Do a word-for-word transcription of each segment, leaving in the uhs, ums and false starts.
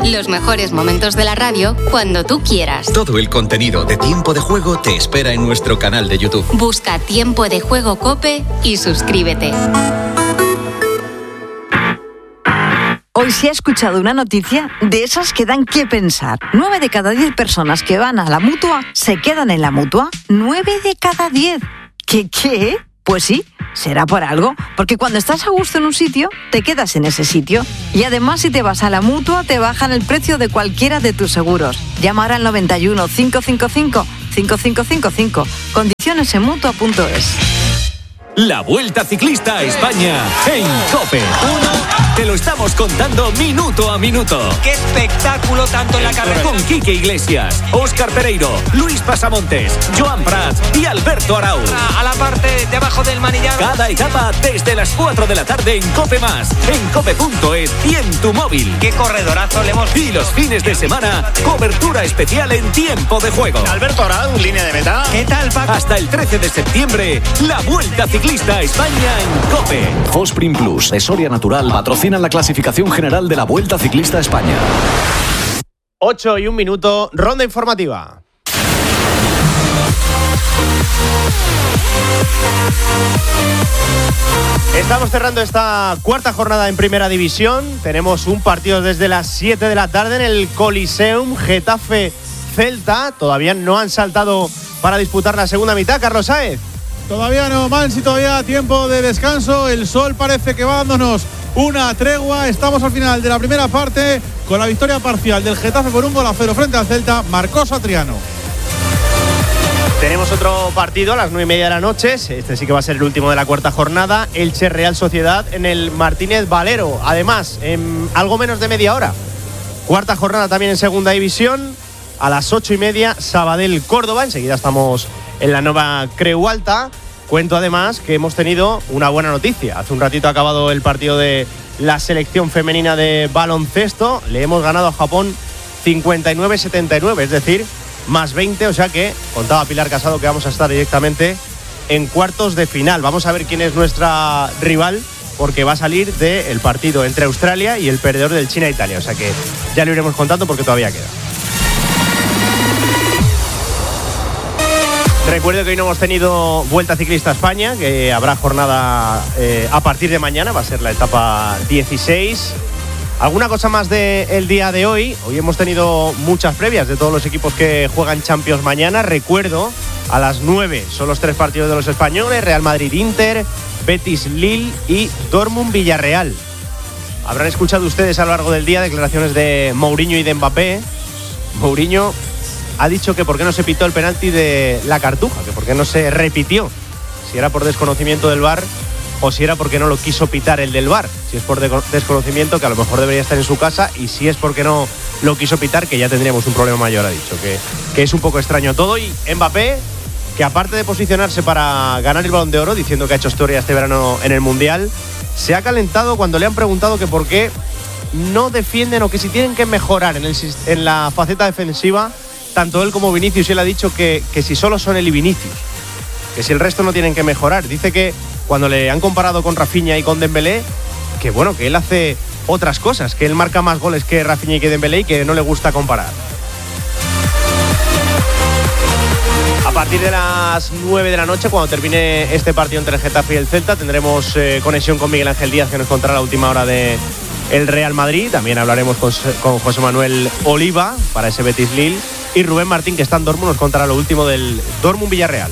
Los mejores momentos de la radio cuando tú quieras. Todo el contenido de Tiempo de Juego te espera en nuestro canal de YouTube. Busca Tiempo de Juego COPE y suscríbete. Hoy se ha escuchado una noticia de esas que dan que pensar. Nueve de cada diez personas que van a la Mutua se quedan en la Mutua. Nueve de cada diez. ¿Qué qué? Pues sí, será por algo, porque cuando estás a gusto en un sitio, te quedas en ese sitio. Y además, si te vas a la Mutua, te bajan el precio de cualquiera de tus seguros. Llama ahora al noventa y uno, cincuenta y cinco, cincuenta y cinco cincuenta y cinco. Condiciones en mutua punto es. La Vuelta Ciclista a España en COPE. Uno, te lo estamos contando minuto a minuto. ¡Qué espectáculo tanto en la carrera! Con Quique Iglesias, Óscar Pereiro, Luis Pasamontes, Joan Prats y Alberto Arau. A la parte de abajo del manillar. Cada etapa desde las cuatro de la tarde en COPE Más, en cope punto es y en tu móvil. ¡Qué corredorazo le hemos... Y los fines de semana, cobertura especial en Tiempo de Juego. Alberto Arau, línea de meta. ¿Qué tal, Paco? Hasta el trece de septiembre, la Vuelta Ciclista a España en COPE. Fosprin Plus, de Soria Natural, patrocinan la clasificación general de la Vuelta Ciclista a España. ocho y un minuto, ronda informativa. Estamos cerrando esta cuarta jornada en Primera División. Tenemos un partido desde las siete de la tarde en el Coliseum, Getafe-Celta. Todavía no han saltado para disputar la segunda mitad. Carlos Sáez. Todavía no, Mansi, todavía tiempo de descanso. El sol parece que va dándonos una tregua. Estamos al final de la primera parte con la victoria parcial del Getafe por un gol a cero frente al Celta. Marcó Satriano. Tenemos otro partido a las nueve y media de la noche. Este sí que va a ser el último de la cuarta jornada. Elche Real Sociedad en el Martínez Valero. Además, en algo menos de media hora. Cuarta jornada también en segunda división. A las ocho y media, Sabadell Córdoba. Enseguida estamos en la nueva Creu Alta. Cuento además que hemos tenido una buena noticia. Hace un ratito ha acabado el partido de la selección femenina de baloncesto. Le hemos ganado a Japón cincuenta y nueve a setenta y nueve, es decir, más veinte. O sea que contaba Pilar Casado que vamos a estar directamente en cuartos de final. Vamos a ver quién es nuestra rival, porque va a salir del partido entre Australia y el perdedor del China-Italia. O sea que ya lo iremos contando porque todavía queda. Recuerdo que hoy no hemos tenido Vuelta Ciclista a España, que habrá jornada eh, a partir de mañana, va a ser la etapa dieciséis. ¿Alguna cosa más del día de hoy? Hoy hemos tenido muchas previas de todos los equipos que juegan Champions mañana. Recuerdo, a las nueve son los tres partidos de los españoles: Real Madrid-Inter, Betis-Lille y Dortmund-Villarreal. Habrán escuchado ustedes a lo largo del día declaraciones de Mourinho y de Mbappé. Mourinho ha dicho que por qué no se pitó el penalti de la Cartuja, que por qué no se repitió, si era por desconocimiento del V A R o si era porque no lo quiso pitar el del V A R. Si es por desconocimiento, que a lo mejor debería estar en su casa, y si es porque no lo quiso pitar, que ya tendríamos un problema mayor, ha dicho, que, que es un poco extraño todo. Y Mbappé, que aparte de posicionarse para ganar el Balón de Oro, diciendo que ha hecho historia este verano en el Mundial, se ha calentado cuando le han preguntado que por qué no defienden o que si tienen que mejorar en, el, en la faceta defensiva tanto él como Vinicius. Y él ha dicho que, que si solo son él y Vinicius, que si el resto no tienen que mejorar. Dice que cuando le han comparado con Rafinha y con Dembélé, que bueno, que él hace otras cosas, que él marca más goles que Rafinha y que Dembélé y que no le gusta comparar. A partir de las nueve de la noche, cuando termine este partido entre el Getafe y el Celta, tendremos eh, conexión con Miguel Ángel Díaz, que nos contará la última hora de el Real Madrid. También hablaremos con, con José Manuel Oliva para ese Betis-Lille. Y Rubén Martín, que está en Dortmund, nos contará lo último del Dortmund-Villarreal.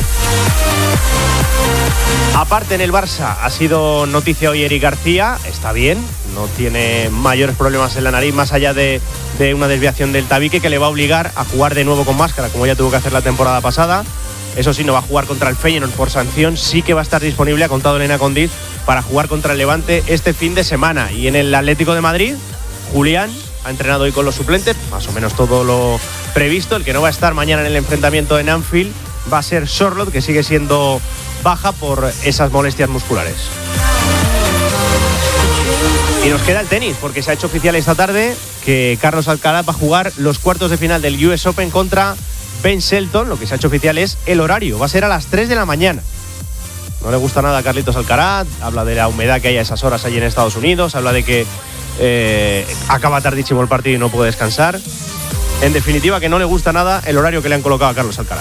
Aparte, en el Barça ha sido noticia hoy Eric García. Está bien, no tiene mayores problemas en la nariz, más allá de, de una desviación del tabique que le va a obligar a jugar de nuevo con máscara, como ya tuvo que hacer la temporada pasada. Eso sí, no va a jugar contra el Feyenoord por sanción. Sí que va a estar disponible, ha contado Elena Condiz, para jugar contra el Levante este fin de semana. Y en el Atlético de Madrid, Julián ha entrenado hoy con los suplentes, más o menos todo lo previsto. El que no va a estar mañana en el enfrentamiento en Anfield va a ser Sorloth, que sigue siendo baja por esas molestias musculares. Y nos queda el tenis, porque se ha hecho oficial esta tarde que Carlos Alcaraz va a jugar los cuartos de final del U S Open contra Ben Shelton. Lo que se ha hecho oficial es el horario, va a ser a las tres de la mañana. No le gusta nada a Carlitos Alcaraz, habla de la humedad que hay a esas horas allí en Estados Unidos, habla de que eh, acaba tardísimo el partido y no puede descansar. En definitiva, que no le gusta nada el horario que le han colocado a Carlos Alcaraz.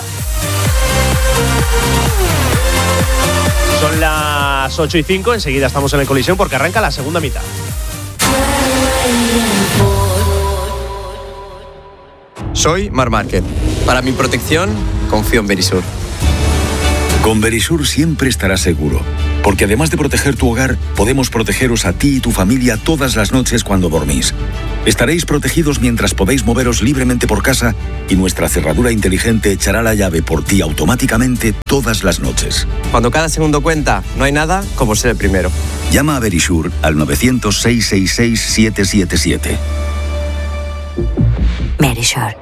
Son las ocho y cinco, enseguida estamos en el Coliseum porque arranca la segunda mitad. Soy Marc Márquez. Para mi protección, confío en Verisur. Con Verisur siempre estarás seguro, porque además de proteger tu hogar, podemos protegeros a ti y tu familia todas las noches cuando dormís. Estaréis protegidos mientras podéis moveros libremente por casa y nuestra cerradura inteligente echará la llave por ti automáticamente todas las noches. Cuando cada segundo cuenta, no hay nada como ser el primero. Llama a Verisur al nueve cero cero, seis seis seis, siete siete siete. Verisur.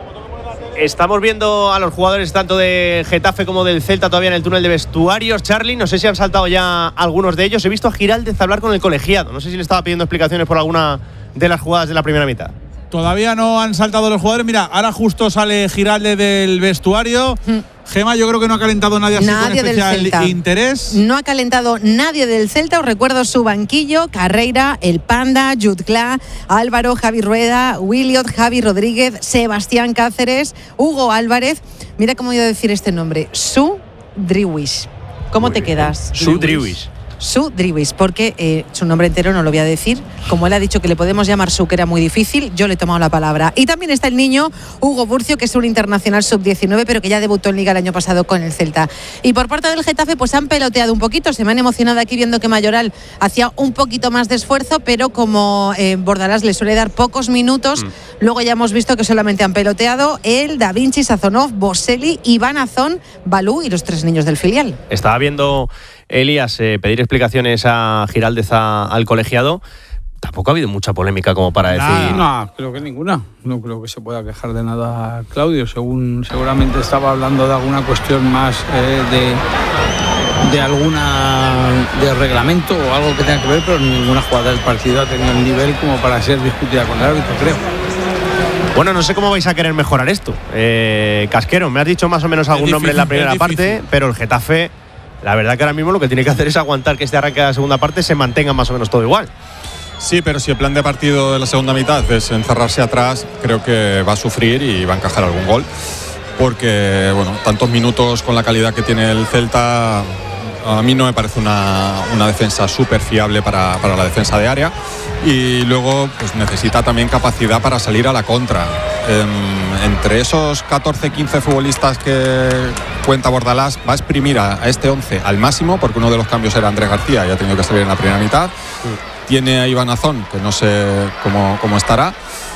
Estamos viendo a los jugadores tanto de Getafe como del Celta todavía en el túnel de vestuarios. Charly, no sé si han saltado ya algunos de ellos. He visto a Giraldez hablar con el colegiado. No sé si le estaba pidiendo explicaciones por alguna de las jugadas de la primera mitad. Todavía no han saltado los jugadores. Mira, ahora justo sale Giraldez del vestuario. Mm. Gema, yo creo que no ha calentado nadie así nadie con especial interés. No ha calentado nadie del Celta. Os recuerdo su banquillo: Carreira, El Panda, Jutgla, Álvaro, Javi Rueda, Williot, Javi Rodríguez, Sebastián Cáceres, Hugo Álvarez. Mira cómo iba a decir este nombre: Su Driwish. ¿Cómo Muy te bien. quedas? Su Driwish. Su Driwish, porque eh, su nombre entero no lo voy a decir. Como él ha dicho que le podemos llamar Su, que era muy difícil, yo le he tomado la palabra. Y también está el niño Hugo Burcio, que es un internacional sub diecinueve, pero que ya debutó en Liga el año pasado con el Celta. Y por parte del Getafe, pues han peloteado un poquito. Se me han emocionado aquí viendo que Mayoral hacía un poquito más de esfuerzo, pero como eh, Bordalás le suele dar pocos minutos, mm. luego ya hemos visto que solamente han peloteado él, Da Vinci, Sazonov, Boselli, Iván Azón, Balú y los tres niños del filial. Estaba viendo Elías eh, pedir explicaciones a Giraldez a, al colegiado. Tampoco ha habido mucha polémica como para decir. No, no, creo que ninguna. No creo que se pueda quejar de nada Claudio. Según seguramente estaba hablando de alguna cuestión más eh, de, de alguna de reglamento o algo que tenga que ver, pero ninguna jugada del partido ha tenido el nivel como para ser discutida con el árbitro, creo. Bueno, no sé cómo vais a querer mejorar esto. Eh, Casquero, me has dicho más o menos algún difícil, nombre en la primera parte, pero el Getafe, la verdad que ahora mismo lo que tiene que hacer es aguantar que este arranque de la segunda parte se mantenga más o menos todo igual. Sí, pero si el plan de partido de la segunda mitad es encerrarse atrás, creo que va a sufrir y va a encajar algún gol. Porque, bueno, tantos minutos con la calidad que tiene el Celta, a mí no me parece una, una defensa súper fiable para, para la defensa de área. Y luego pues necesita también capacidad para salir a la contra. Eh, entre esos catorce quince futbolistas que cuenta Bordalás, va a exprimir a, a este once al máximo, porque uno de los cambios era Andrés García y ha tenido que salir en la primera mitad. Sí. Tiene a Iván Azón, que no sé cómo, cómo estará.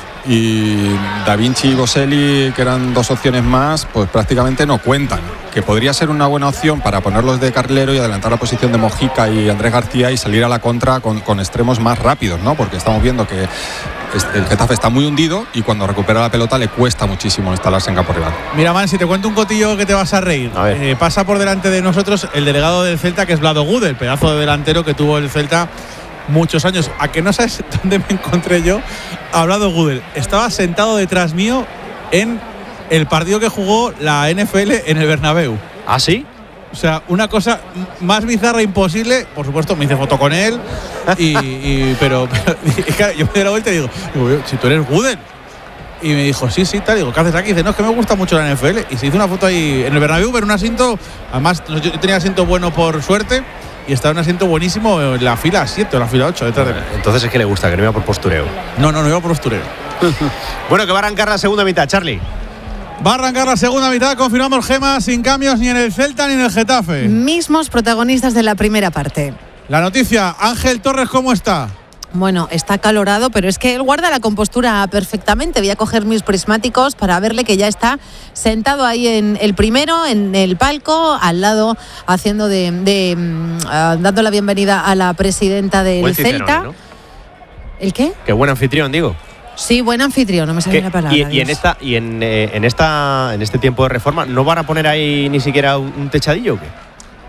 Y Da Vinci y Boselli, que eran dos opciones más, pues prácticamente no cuentan. Que podría ser una buena opción para ponerlos de carrilero y adelantar la posición de Mojica y Andrés García y salir a la contra con, con extremos más rápidos, ¿no? Porque estamos viendo que el Getafe está muy hundido y cuando recupera la pelota le cuesta muchísimo instalarse en campo rival. Mira, Man, si te cuento un cotillo que te vas a reír. A ver. Eh, pasa por delante de nosotros el delegado del Celta, que es Vlado Gude, el pedazo de delantero que tuvo el Celta muchos años. ¿A que no sabes dónde me encontré yo? Hablado Google. Estaba sentado detrás mío en el partido que jugó la N F L en el Bernabéu. ¿Ah, sí? O sea, una cosa más bizarra imposible. Por supuesto, me hice foto con él. Y, y pero, pero yo me di la vuelta y digo, digo si tú eres Google. Y me dijo, sí, sí, tal. Digo, ¿qué haces aquí? Dice, no, es que me gusta mucho la N F L. Y se hizo una foto ahí en el Bernabéu, pero un asiento. Además, yo tenía asiento bueno por suerte. Y estaba en un asiento buenísimo en la fila siete o la fila ocho detrás de mí. Entonces es que le gusta, que no iba por postureo. No, no, no iba por postureo. Bueno, que va a arrancar la segunda mitad, Charly. Va a arrancar la segunda mitad, confirmamos, Gema, sin cambios ni en el Celta ni en el Getafe. Mismos protagonistas de la primera parte. La noticia, Ángel Torres, ¿cómo está? Bueno, está acalorado, pero es que él guarda la compostura perfectamente. Voy a coger mis prismáticos para verle que ya está sentado ahí en el primero, en el palco, al lado, haciendo de, de uh, dando la bienvenida a la presidenta del buen Celta. ¿No? ¿El qué? Qué buen anfitrión, digo. Sí, buen anfitrión, no me sale la palabra. Y, y en esta y en, eh, en esta en este tiempo de reforma, ¿no van a poner ahí ni siquiera un, un techadillo o qué?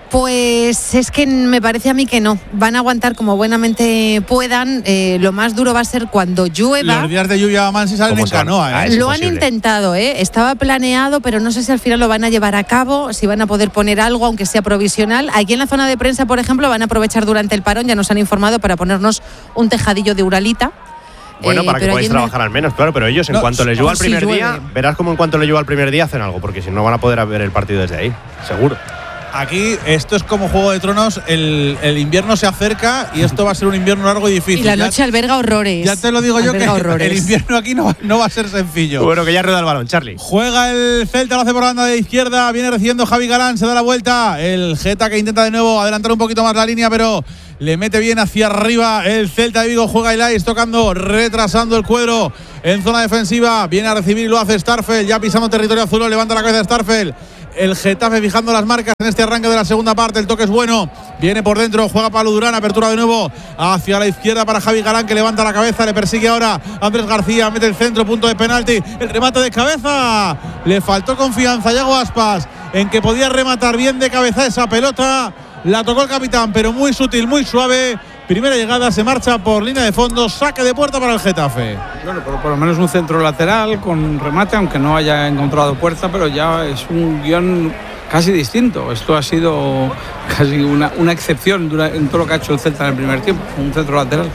Pues es que me parece a mí que no. Van a aguantar como buenamente puedan. Eh, lo más duro va a ser cuando llueva. Los días de lluvia man si salen en canoa, ¿eh? Lo han intentado, ¿eh? Estaba planeado, pero no sé si al final lo van a llevar a cabo, si van a poder poner algo, aunque sea provisional. Aquí en la zona de prensa, por ejemplo, van a aprovechar durante el parón, ya nos han informado, para ponernos un tejadillo de Uralita. Bueno, eh, para que podáis trabajar al menos, claro, pero ellos en no, cuanto les llueva el primer si día, verás como en cuanto les llueva el primer día hacen algo, porque si no van a poder ver el partido desde ahí, seguro. Aquí esto es como Juego de Tronos, el, el invierno se acerca y esto va a ser un invierno largo y difícil. Y la noche ya, alberga horrores. Ya te lo digo yo, que horrores. el invierno aquí no, no va a ser sencillo. Bueno, que ya rueda el balón, Charlie. Juega el Celta, lo hace por la banda de izquierda, viene recibiendo Javi Galán, se da la vuelta. El Geta que intenta de nuevo adelantar un poquito más la línea, pero le mete bien hacia arriba el Celta de Vigo. Juega Ilais tocando, retrasando el cuadro en zona defensiva. Viene a recibir y lo hace Starfel, ya pisando territorio azul, levanta la cabeza de Starfel. El Getafe fijando las marcas en este arranque de la segunda parte. El toque es bueno. Viene por dentro. Juega Pablo Durán. Apertura de nuevo hacia la izquierda para Javi Galán, que levanta la cabeza. Le persigue ahora Andrés García. Mete el centro. Punto de penalti. El remate de cabeza. Le faltó confianza a Yago Aspas en que podía rematar bien de cabeza esa pelota. La tocó el capitán, pero muy sutil, muy suave. Primera llegada, se marcha por línea de fondo, saque de puerta para el Getafe. Bueno, pero por lo menos un centro lateral con remate, aunque no haya encontrado puerta, pero ya es un guión casi distinto. Esto ha sido casi una, una excepción en todo lo que ha hecho el Celta en el primer tiempo, un centro lateral.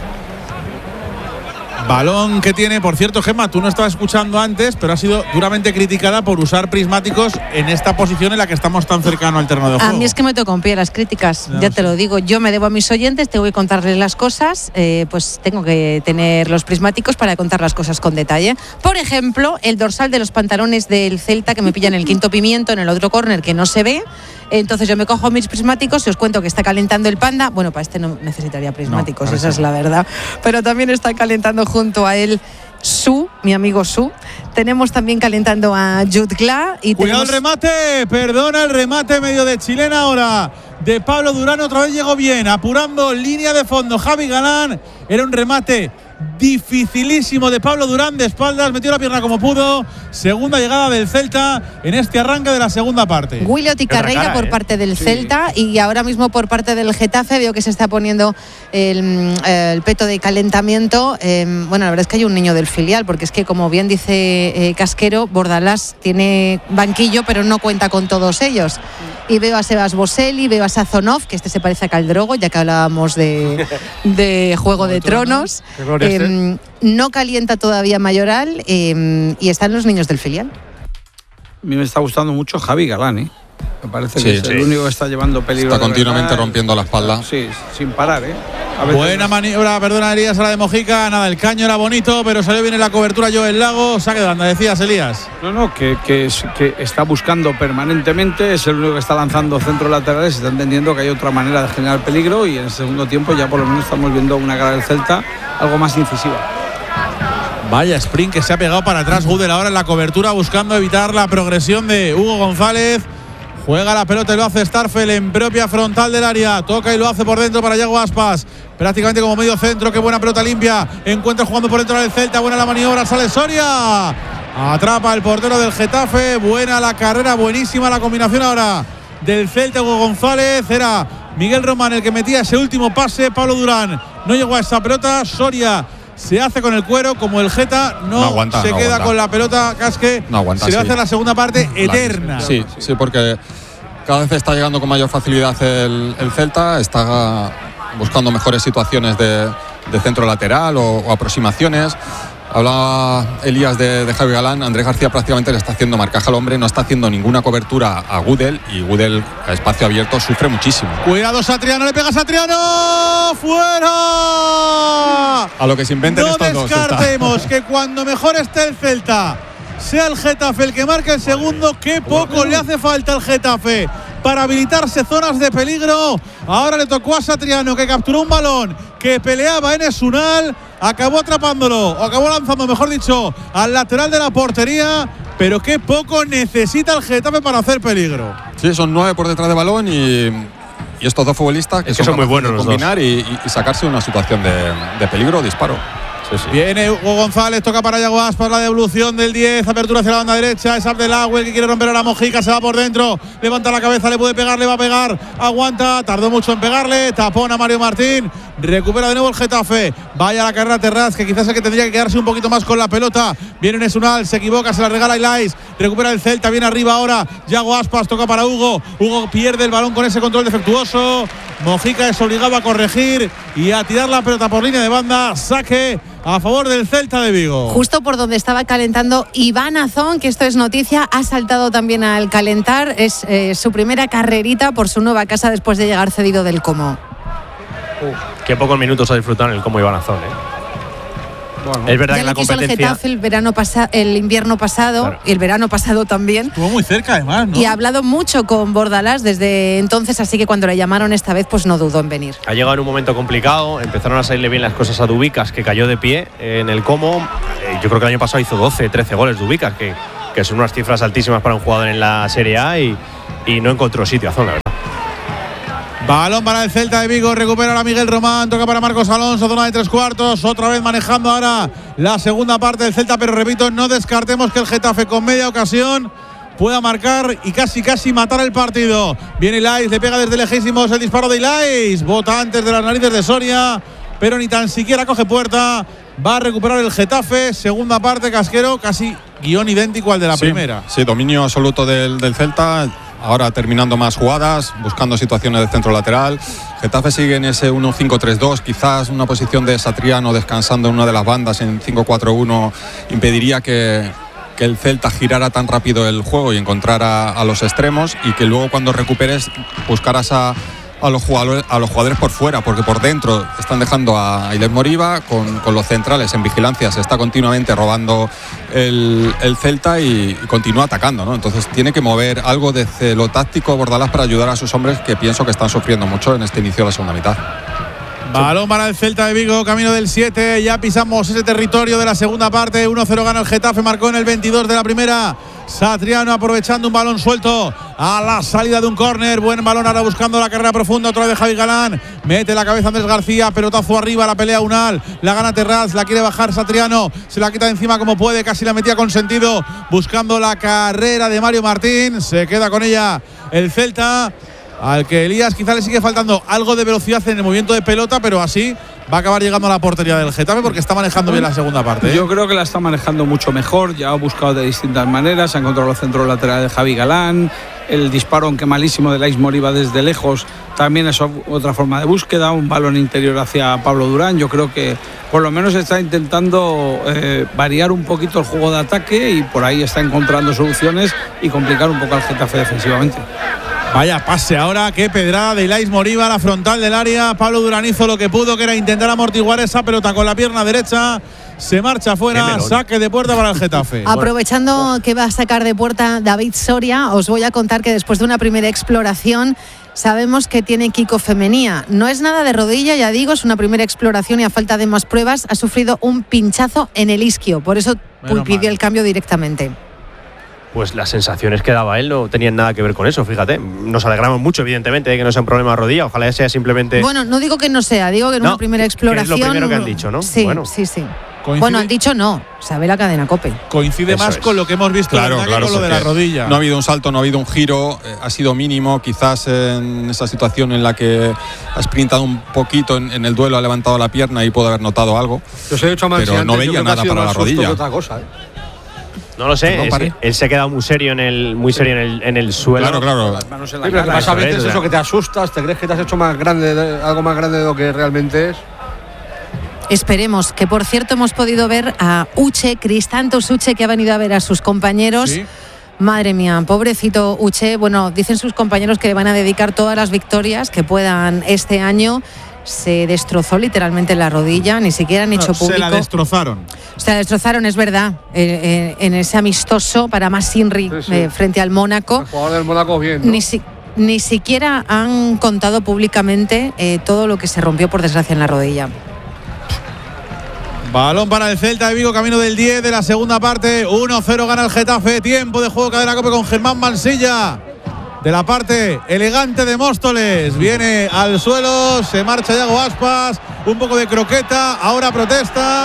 Balón que tiene, por cierto, Gemma, tú no estabas escuchando antes, pero ha sido duramente criticada por usar prismáticos en esta posición en la que estamos tan cercano al terreno de juego. A mí es que me tocó en pie las críticas, no, ya sí. te lo digo. Yo me debo a mis oyentes, tengo que contarles las cosas, eh, pues tengo que tener los prismáticos para contar las cosas con detalle. Por ejemplo, el dorsal de los pantalones del Celta, que me pillan el quinto pimiento en el otro córner que no se ve. Entonces yo me cojo mis prismáticos y os cuento que está calentando el Panda. Bueno, para este no necesitaría prismáticos, no, esa es la verdad. Pero también está calentando junto a él Su, mi amigo Su. Tenemos también calentando a Jude Gla. Y Cuidado tenemos... el remate, perdona el remate medio de chilena ahora de Pablo Durán. Otra vez llegó bien, apurando línea de fondo Javi Galán. Era un remate dificilísimo de Pablo Durán de espaldas, metió la pierna como pudo. Segunda llegada del Celta en este arranque de la segunda parte. Williot y Carreira cara, por eh. parte del sí. Celta, y ahora mismo por parte del Getafe veo que se está poniendo el, el peto de calentamiento. Eh, bueno, la verdad es que hay un niño del filial, porque es que, como bien dice eh, Casquero, Bordalás tiene banquillo pero no cuenta con todos ellos. Y veo a Sebas Boselli, veo a Sazonov, que este se parece a Caldrogo, ya que hablábamos de, de Juego de Tronos. Eh, no calienta todavía Mayoral, eh, y están los niños del filial. A mí me está gustando mucho Javi Galán, ¿eh? Me parece sí, que es sí. el único que está llevando peligro. Está continuamente rompiendo la espalda. Sí, sin parar, ¿eh? Buena maniobra, perdona, Elías, a la de Mojica. Nada, el caño era bonito, pero salió bien en la cobertura Joel Lago. Saque de banda, decías, Elías. No, no, que, que, es, que está buscando permanentemente, es el único que está lanzando centros laterales, está entendiendo que hay otra manera de generar peligro, y en el segundo tiempo ya por lo menos estamos viendo una cara del Celta algo más incisiva. Vaya sprint que se ha pegado para atrás Gudel ahora en la cobertura, buscando evitar la progresión de Hugo González. Juega la pelota y lo hace Starfel en propia frontal del área. Toca y lo hace por dentro para Yago Aspas. Prácticamente como medio centro. Qué buena pelota limpia. Encuentra jugando por dentro del Celta. Buena la maniobra. Sale Soria. Atrapa el portero del Getafe. Buena la carrera. Buenísima la combinación ahora del Celta. Hugo González. Era Miguel Román el que metía ese último pase. Pablo Durán no llegó a esa pelota. Soria se hace con el cuero, como el Geta no, no aguanta, se no queda aguanta. Con la pelota. Casque no aguanta, se le sí. hace la segunda parte eterna. Sí, sí, porque cada vez está llegando con mayor facilidad el, el Celta, está buscando mejores situaciones de, de centro lateral o, o aproximaciones. Hablaba Elías de, de Javi Galán. Andrés García prácticamente le está haciendo marcaje al hombre, no está haciendo ninguna cobertura a Gudel, y Gudel a espacio abierto sufre muchísimo. Cuidado, Satriano, le pega Satriano, fuera. A lo que se inventen no estos dos. No descartemos que cuando mejor esté el Celta sea el Getafe el que marque el segundo. Qué poco le hace falta al Getafe para habilitarse zonas de peligro. Ahora le tocó a Satriano, que capturó un balón que peleaba en Esunal, acabó atrapándolo, o acabó lanzando, mejor dicho, al lateral de la portería. Pero qué poco necesita el Getafe para hacer peligro. Sí, son nueve por detrás de balón, y, y estos dos futbolistas que, es que son, son muy buenos de los combinar y, y sacarse una situación de, de peligro o disparo. Sí, sí. Viene Hugo González, toca para Yago Aspas, la devolución del diez, apertura hacia la banda derecha, es Abdelagüe que quiere romper a la Mojica, se va por dentro, levanta la cabeza, le puede pegar, le va a pegar, aguanta, tardó mucho en pegarle, tapón a Mario Martín, recupera de nuevo el Getafe, vaya a la carrera Terraz, que quizás es el que tendría que quedarse un poquito más con la pelota, viene Nesunal, se equivoca, se la regala Ilais, recupera el Celta, viene arriba ahora, Yago Aspas, toca para Hugo, Hugo pierde el balón con ese control defectuoso, Mojica es obligado a corregir y a tirar la pelota por línea de banda, saque a favor del Celta de Vigo. Justo por donde estaba calentando Iván Azón, que esto es noticia, ha saltado también al calentar. Es eh, su primera carrerita por su nueva casa después de llegar cedido del Como. Uh, qué pocos minutos ha disfrutado en el Como Iván Azón, ¿eh? Bueno, es verdad ya que la competencia. El Getafe el verano pasa, el invierno pasado, claro. Y el verano pasado también. Estuvo muy cerca además, ¿no? Y ha hablado mucho con Bordalás desde entonces, así que cuando le llamaron esta vez, pues no dudó en venir. Ha llegado en un momento complicado, empezaron a salirle bien las cosas a Dubicas, que cayó de pie en el Como. Eh, yo creo que el año pasado hizo doce, trece goles Dubicas, que, que son unas cifras altísimas para un jugador en la Serie A y, y no encontró sitio a zona, la verdad. Balón para el Celta de Vigo, recupera ahora Miguel Román, toca para Marcos Alonso, zona de tres cuartos, otra vez manejando ahora la segunda parte del Celta, pero repito, no descartemos que el Getafe con media ocasión pueda marcar y casi casi matar el partido. Viene Ilais, le pega desde lejísimos el disparo de Ilais, bota antes de las narices de Soria, pero ni tan siquiera coge puerta. Va a recuperar el Getafe, segunda parte, Casquero, casi guión idéntico al de la sí, primera. Sí, dominio absoluto del, del Celta. Ahora terminando más jugadas, buscando situaciones de centro lateral. Getafe sigue en ese uno cinco tres dos, quizás una posición de Satriano descansando en una de las bandas en cinco cuatro uno impediría que, que el Celta girara tan rápido el juego y encontrara a los extremos, y que luego cuando recuperes buscaras a, a, los, jugadores, a los jugadores por fuera, porque por dentro están dejando a Ailés Moriba con, con los centrales en vigilancia, se está continuamente robando el, el Celta y, y continúa atacando, ¿no? Entonces tiene que mover algo de celo táctico Bordalás para ayudar a sus hombres, que pienso que están sufriendo mucho en este inicio de la segunda mitad. Balón para el Celta de Vigo, camino del siete, ya pisamos ese territorio de la segunda parte, uno cero gana el Getafe, marcó en el veintidós de la primera Satriano, aprovechando un balón suelto a la salida de un córner, buen balón ahora buscando la carrera profunda, otra vez Javi Galán, mete la cabeza Andrés García, pelotazo arriba, la pelea Unal, la gana Terraz, la quiere bajar Satriano, se la quita de encima como puede, casi la metía con sentido, buscando la carrera de Mario Martín, se queda con ella el Celta, al que Elías quizá le sigue faltando algo de velocidad en el movimiento de pelota, pero así va a acabar llegando a la portería del Getafe porque está manejando bien la segunda parte, ¿eh? Yo creo que la está manejando mucho mejor, ya ha buscado de distintas maneras, ha encontrado los centros laterales de Javi Galán, el disparo, aunque malísimo, de Ilais Moriba desde lejos, también es otra forma de búsqueda, un balón interior hacia Pablo Durán. Yo creo que por lo menos está intentando eh, variar un poquito el juego de ataque y por ahí está encontrando soluciones y complicar un poco al Getafe defensivamente. Vaya pase ahora, qué pedrada de Ilais Moriba a la frontal del área. Pablo Durán hizo lo que pudo, que era intentar amortiguar esa pelota con la pierna derecha. Se marcha afuera, saque de puerta para el Getafe. Aprovechando que va a sacar de puerta David Soria, os voy a contar que después de una primera exploración sabemos que tiene quicofemenía. No es nada de rodilla, ya digo, es una primera exploración y a falta de más pruebas ha sufrido un pinchazo en el isquio. Por eso Menos pidió mal. el cambio directamente. Pues las sensaciones que daba él no tenían nada que ver con eso, fíjate. Nos alegramos mucho, evidentemente, de que no sea un problema de rodilla. Ojalá sea simplemente… Bueno, no digo que no sea, digo que en no, una primera exploración… Que es lo primero que han dicho, ¿no? Sí, bueno. sí, sí. Bueno, han dicho no, sabe la cadena COPE. Coincide eso más es. con lo que hemos visto claro, verdad, claro, con lo de la rodilla. No ha habido un salto, no ha habido un giro, eh, ha sido mínimo, quizás en esa situación en la que ha sprintado un poquito en, en el duelo, ha levantado la pierna y puede haber notado algo. Yo se he hecho pero antes, no veía nada para la rodilla. Otra cosa, ¿eh? No lo sé, es que él se ha quedado muy serio en el, muy serio en el, en el suelo. Claro, claro. Las manos en la cara. Pasa a veces eso, eso que te asustas, te crees que te has hecho más grande, algo más grande de lo que realmente es. Esperemos, que por cierto hemos podido ver a Uche, Cristantos Uche, que ha venido a ver a sus compañeros. ¿Sí? Madre mía, pobrecito Uche. Bueno, dicen sus compañeros que le van a dedicar todas las victorias que puedan este año. Se destrozó literalmente la rodilla, ni siquiera han hecho no, público. Se la destrozaron. Se la destrozaron, es verdad, eh, eh, en ese amistoso para Mas-Inri sí, sí. eh, frente al Mónaco. El jugador del Mónaco bien, ¿no? Ni, si, ni siquiera han contado públicamente eh, todo lo que se rompió por desgracia en la rodilla. Balón para el Celta de Vigo, camino del diez de la segunda parte. uno cero gana el Getafe. Tiempo de juego, cadena COPE con Germán Mansilla. De la parte elegante de Móstoles. Viene al suelo, se marcha Yago Aspas. Un poco de croqueta, ahora protesta.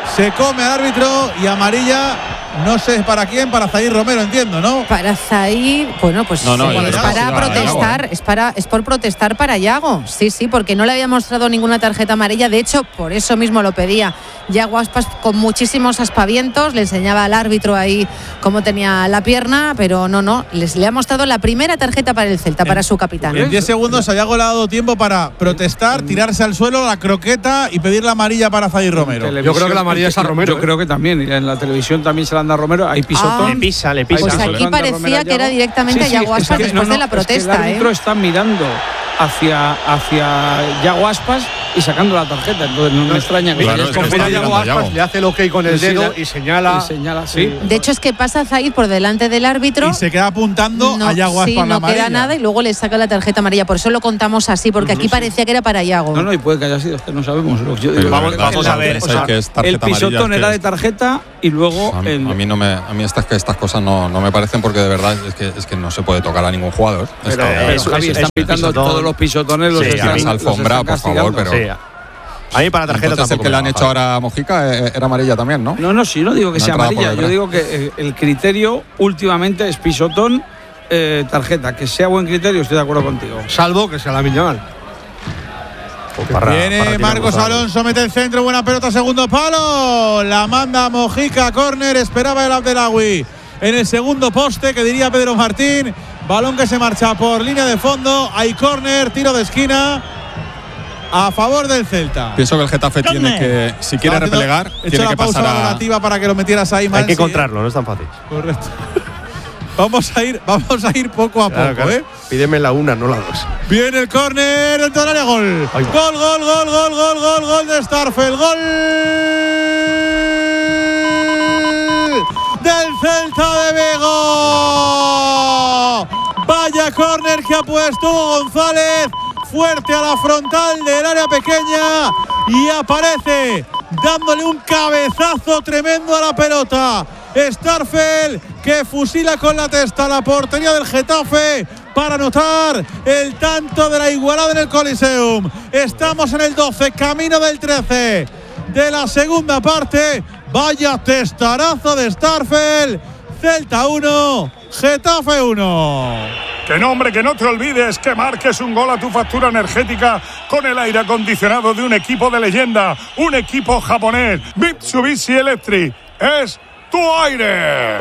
se come al árbitro y amarilla. No sé para quién, para Zaid Romero, entiendo, ¿no? Para Zaid, bueno, pues no, no, sí, es para sí, protestar, Yago, ¿eh? es para es por protestar para Yago. Sí, sí, porque no le había mostrado ninguna tarjeta amarilla, de hecho, por eso mismo lo pedía. Yago Aspas con muchísimos aspavientos, le enseñaba al árbitro ahí cómo tenía la pierna, pero no, no, les le ha mostrado la primera tarjeta para el Celta, en, para su capitán. En diez segundos a Yago le ha dado tiempo para protestar, tirarse al suelo, la croqueta y pedir la amarilla para Zaid Romero. Yo creo que la amarilla es a Romero. Yo creo que también, y en la televisión también se la anda a Romero, hay pisotón. Ah, le pisa, le pisa. Pues aquí parecía que era directamente sí, a Yago sí, Aspas es que, después no, no, de la protesta. Es que el árbitro ¿eh? está mirando hacia, hacia Yago Aspas y sacando la tarjeta, entonces no me extraña que claro, es que mira, Yago Aspas le hace el ok con el dedo y señala. Y señala sí. De hecho, es que pasa Zaid por delante del árbitro y se queda apuntando no, a Yago Aspas sí, la no amarilla. queda nada y luego le saca la tarjeta amarilla. Por eso lo contamos así, porque aquí sí, parecía que era para Yago. No, no, y puede que haya sido, es que no sabemos. Yo digo, vamos, vamos a ver. O sea, que es el pisotón amarilla, era que de tarjeta y luego. A mí, el, a mí no me, a mí estas, estas cosas no, no me parecen porque de verdad es que, es que no se puede tocar a ningún jugador. Pero, pero Javi, están pitando todos los pisotones, los sí, están alfombra, por favor, pero. Sí. A mí para tarjeta Entonces, tampoco el que le han me hecho ahora a Mojica era amarilla también, ¿no? No, no, sí, no digo que Una sea entrada por amarilla. Yo detrás. digo que el criterio últimamente es pisotón, eh, tarjeta. Que sea buen criterio, estoy de acuerdo contigo. Salvo que sea la Miñal. Para, Viene para Marcos Alonso, mete el centro, buena pelota, segundo palo. La manda Mojica, córner, esperaba el Abdelawi. En el segundo poste, que diría Pedro Martín. Balón que se marcha por línea de fondo. Hay córner, tiro de esquina a favor del Celta. Pienso que el Getafe tiene que, si quiere no, replegar, he tiene hecho la que pausa pasar a… valorativa para que lo metieras ahí, Hay que sí, encontrarlo, ¿eh? No es tan fácil. Correcto. Vamos a ir, vamos a ir poco a claro, poco, claro. ¿eh? Pídeme la una, no la dos. Viene el córner dentro del área, gol. Gol, gol, gol, gol, gol, gol, gol de Starfel. Gol del Celta de Vigo. Vaya córner que ha puesto Hugo González. Fuerte a la frontal del área pequeña. Y aparece dándole un cabezazo tremendo a la pelota. Starfel, que fusila con la testa la portería del Getafe para anotar el tanto de la igualada en el Coliseum. Estamos en el doce, camino del trece de la segunda parte. Vaya testarazo de Starfel. Celta uno, Getafe uno. Que no, hombre, que no te olvides que marques un gol a tu factura energética con el aire acondicionado de un equipo de leyenda, un equipo japonés. Mitsubishi Electric es tu aire.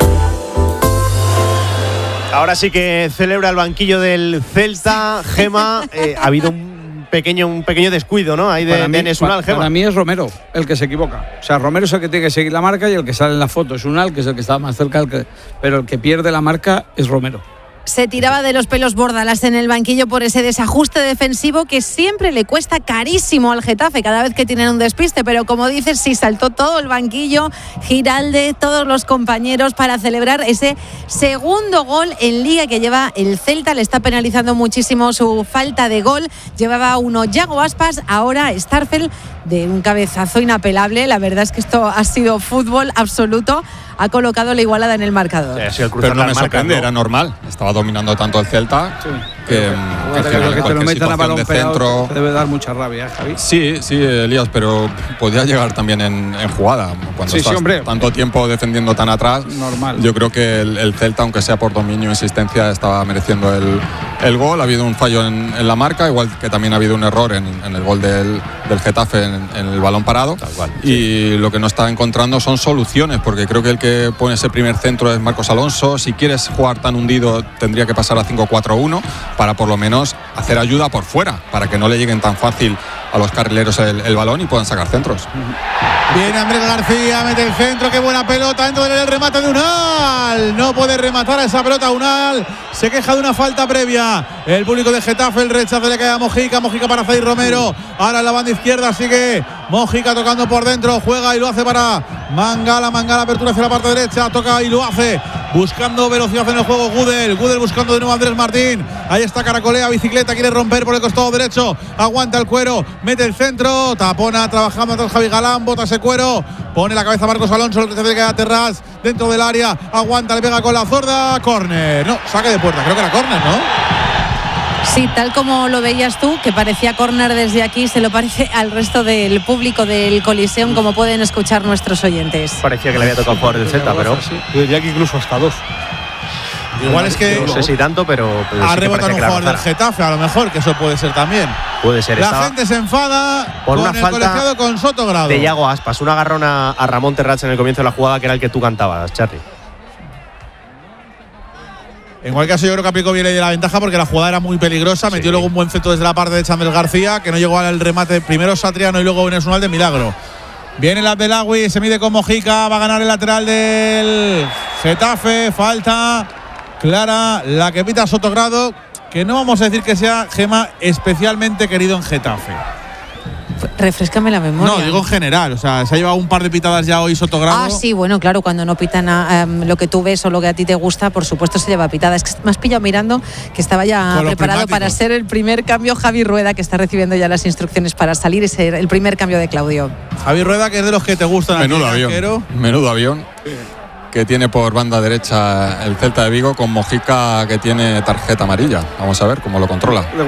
Ahora sí que celebra el banquillo del Celta, Gema. Eh, ha habido un pequeño, un pequeño descuido, ¿no? Ahí de, para, mí, de Nesunal, para, Gema. para mí es Romero el que se equivoca. O sea, Romero es el que tiene que seguir la marca y el que sale en la foto es Unal, que es el que estaba más cerca, el que, pero el que pierde la marca es Romero. Se tiraba de los pelos Bordalas en el banquillo por ese desajuste defensivo que siempre le cuesta carísimo al Getafe cada vez que tienen un despiste, pero como dices, sí saltó todo el banquillo, Giralde, todos los compañeros para celebrar ese segundo gol en Liga que lleva el Celta. Le está penalizando muchísimo su falta de gol. Llevaba uno Yago Aspas, ahora Starfel de un cabezazo inapelable. La verdad es que esto ha sido fútbol absoluto. Ha colocado la igualada en el marcador. Sí, el pero no me sorprende, ¿no? Era normal. Estaba dominando tanto el Celta sí. que, que, que, que, que te lo metan a balón de pegado, centro. Te debe dar mucha rabia, Javi. Sí, sí, Elías, pero podía llegar también en, en jugada. Cuando sí, estás sí, hombre. tanto tiempo defendiendo tan atrás, normal. Yo creo que el, el Celta, aunque sea por dominio e insistencia, estaba mereciendo el, el gol. Ha habido un fallo en, en la marca, igual que también ha habido un error en, en el gol del, del Getafe en, en el balón parado. Tal cual, y sí. Lo que no está encontrando son soluciones, porque creo que el que pone ese primer centro es Marcos Alonso. Si quieres jugar tan hundido, tendría que pasar a cinco cuatro uno para por lo menos hacer ayuda por fuera, para que no le lleguen tan fácil a los carrileros el, el balón y puedan sacar centros. Viene Andrés García, mete el centro, qué buena pelota dentro del remate de Unal. No puede rematar a esa pelota Unal. Se queja de una falta previa. El público de Getafe, el rechazo le cae a Mojica. Mojica para Zaid Romero. Ahora en la banda izquierda sigue Mojica tocando por dentro. Juega y lo hace para Mangala. Mangala apertura hacia la parte derecha. Toca y lo hace. Buscando velocidad en el juego Gudel. Gudel buscando de nuevo a Andrés Martín. Ahí está Caracolea, bicicleta, quiere romper por el costado derecho. Aguanta el cuero, mete el centro. Tapona trabajando atrás Javi Galán. Bota ese cuero. Pone la cabeza Marcos Alonso. El que se queda a Terraz dentro del área. Aguanta, le pega con la zurda. Córner. No, saque de puerta. Creo que era córner, ¿no? Sí, tal como lo veías tú, que parecía córner desde aquí, se lo parece al resto del público del Coliseum, como pueden escuchar nuestros oyentes. Parecía que le había tocado jugar del Celta, pero yo diría que incluso hasta dos. Igual es que no sé si tanto, pero, pero ha sí rebotado un jugador del Getafe, a lo mejor, que eso puede ser también. Puede ser. La gente se enfada por con una el falta colegiado con Sotogrado. de Yago Aspas, un agarrón a, a Ramón Terrats en el comienzo de la jugada, que era el que tú cantabas, Charly. En cualquier caso, yo creo que aplicó bien de la ventaja porque la jugada era muy peligrosa. Sí. Metió luego un buen centro desde la parte de Chandel García, que no llegó al remate primero Satriano y luego Venezuela de milagro. Viene el Abdelawi, se mide con Mojica, va a ganar el lateral del Getafe. Falta clara, la que pita Sotogrado, que no vamos a decir que sea, Gema, especialmente querido en Getafe. Refréscame la memoria. No, digo en general, o sea, se ha llevado un par de pitadas ya hoy Sotogrado. Ah, sí, bueno, claro, cuando no pitan a, um, lo que tú ves o lo que a ti te gusta, por supuesto se lleva pitada. Es que me has pillado mirando que estaba ya preparado para ser el primer cambio Javi Rueda, que está recibiendo ya las instrucciones para salir y ser el primer cambio de Claudio. Javi Rueda, que es de los que te gustan. Menudo aquí, avión, arquero. menudo avión. Que tiene por banda derecha el Celta de Vigo, con Mojica que tiene tarjeta amarilla. Vamos a ver cómo lo controla.